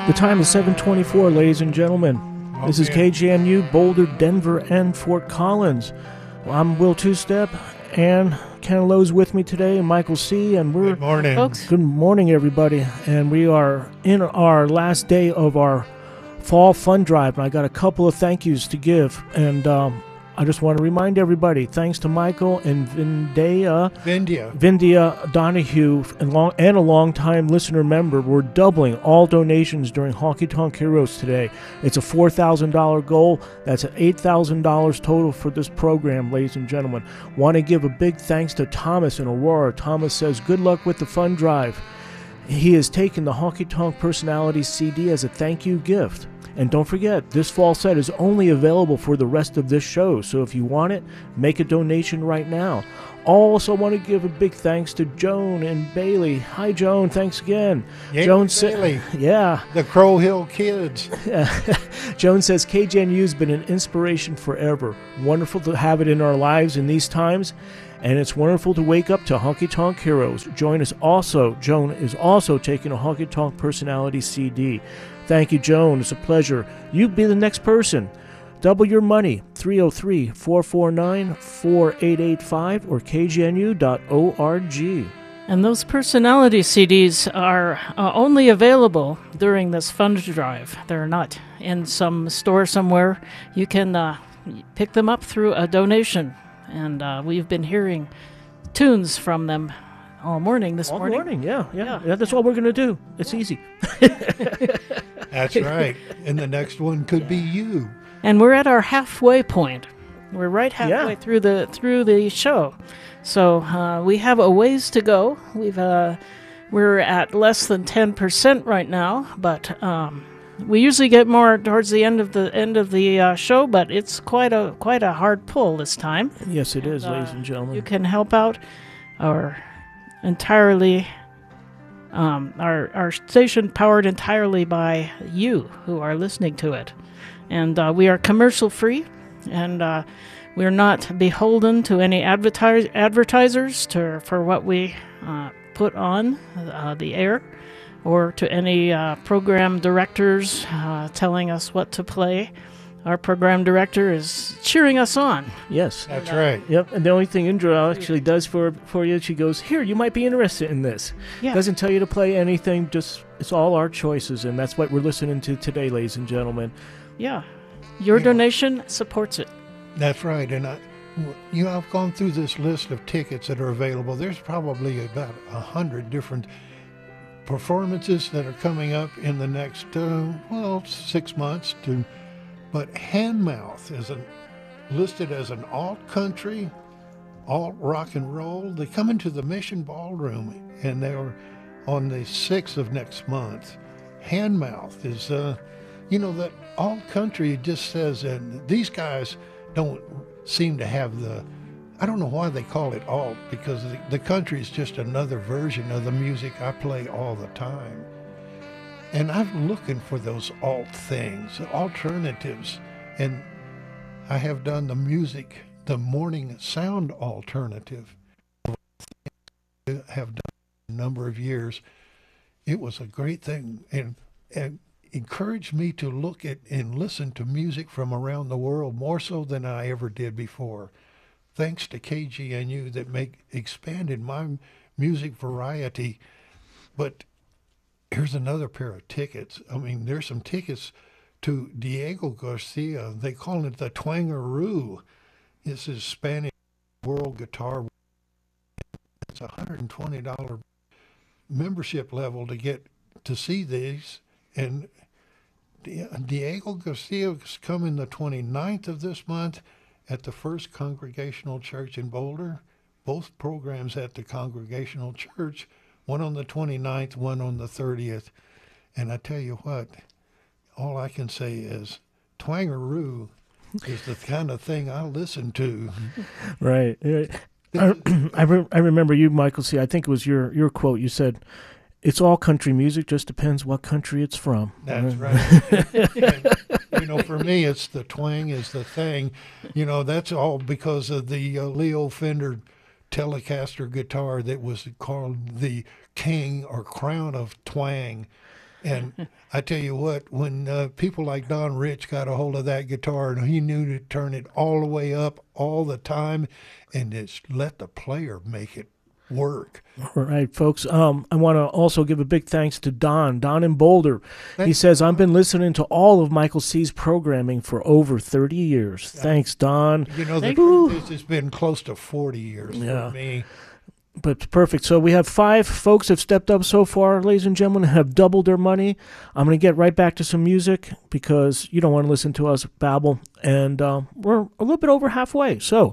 The time is 7:24, ladies and gentlemen. This is KGNU, Boulder, Denver, and Fort Collins. I'm Will Two-Step, and Ken Lowe's with me today, and Michael C., and we're... Good morning. Folks. Good morning, everybody. And we are in our last day of our Fall Fund Drive, and I got a couple of thank yous to give, and I just want to remind everybody, thanks to Michael and Vindia Donahue, and a long-time listener member, we're doubling all donations during Honky Tonk Heroes today. It's a $4,000 goal. That's $8,000 total for this program, ladies and gentlemen. Want to give a big thanks to Thomas in Aurora. Thomas says, good luck with the fund drive. He has taken the Honky Tonk Personality CD as a thank you gift. And don't forget, this fall set is only available for the rest of this show, so if you want it, make a donation right now. Also want to give a big thanks to Joan and Bailey. Hi, Joan. Thanks again. Yeah, Joan Bailey. Yeah. The Crow Hill Kids. Joan says, KGNU's been an inspiration forever. Wonderful to have it in our lives in these times. And it's wonderful to wake up to Honky Tonk Heroes. Joan is also taking a Honky Tonk Personality CD. Thank you, Joan. It's a pleasure. You be the next person. Double your money, 303-449-4885 or kgnu.org. And those personality CDs are only available during this fund drive. They're not in some store somewhere. You can pick them up through a donation. And we've been hearing tunes from them all morning this morning. All morning, yeah. That's all we're going to do. It's easy. That's right. And the next one could be you. And we're at our halfway point. We're right halfway through the show. So we have a ways to go. We're at less than 10% right now, but we usually get more towards the end of the show, but it's quite a hard pull this time. Yes, it is, ladies and gentlemen. You can help out our station powered entirely by you who are listening to it, and we are commercial free, and we're not beholden to any advertisers for what we put on the air, or to any program directors telling us what to play. Our program director is cheering us on. Yes. That's right. Yep. And the only thing Indra actually does for you, she goes, here, you might be interested in this. Yeah. Doesn't tell you to play anything, just it's all our choices, and that's what we're listening to today, ladies and gentlemen. Yeah. Your donation supports it. That's right. And I've gone through this list of tickets that are available. There's probably about 100 different performances that are coming up in the next 6 months. But Handmouth is listed as an alt-country, alt-rock and roll. They come into the Mission Ballroom, and they're on the 6th of next month. Handmouth is, that alt-country just says, and these guys don't seem to have I don't know why they call it alt, because the country is just another version of the music I play all the time. And I'm looking for those alt things, alternatives. And I have done the morning sound alternative. I have done a number of years. It was a great thing, and encouraged me to look at and listen to music from around the world more so than I ever did before. Thanks to KGNU that expanded my music variety. But here's another pair of tickets. I mean, there's some tickets to Diego Garcia. They call it the Twangaroo. This is Spanish world guitar. It's a $120 membership level to get to see these. And Diego Garcia is coming the 29th of this month at the First Congregational Church in Boulder. Both programs at the Congregational Church. One on the 29th, one on the 30th. And I tell you what, all I can say is Twangaroo is the kind of thing I listen to. Right. I remember you, Michael C. I think it was your quote. You said, it's all country music, just depends what country it's from. That's right. And, for me, it's the twang is the thing. That's all because of the Leo Fender Telecaster guitar that was called the king or crown of twang. And I tell you what, when people like Don Rich got a hold of that guitar and he knew to turn it all the way up all the time and just let the player make it work. All right, folks. I want to also give a big thanks to Don in Boulder. He says, I've been listening to all of Michael C.'s programming for over 30 years. Thanks, Don. You know, the truth is it's been close to 40 years for me. But perfect. So we have 5 folks have stepped up so far, ladies and gentlemen, have doubled their money. I'm going to get right back to some music because you don't want to listen to us babble. And we're a little bit over halfway. So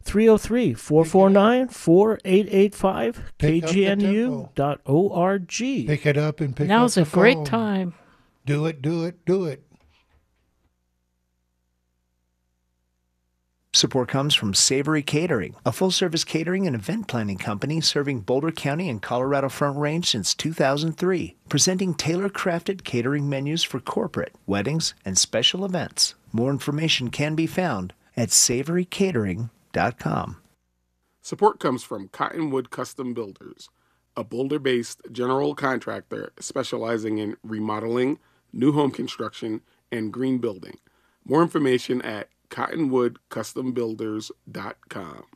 303-449-4885, kgnu.org. Pick it up and pick Now's up the a great phone. time. Do it, do it, do it. Support comes from Savory Catering, a full-service catering and event planning company serving Boulder County and Colorado Front Range since 2003, presenting tailor-crafted catering menus for corporate, weddings, and special events. More information can be found at savorycatering.com. Support comes from Cottonwood Custom Builders, a Boulder-based general contractor specializing in remodeling, new home construction, and green building. More information at cottonwoodcustombuilders.com.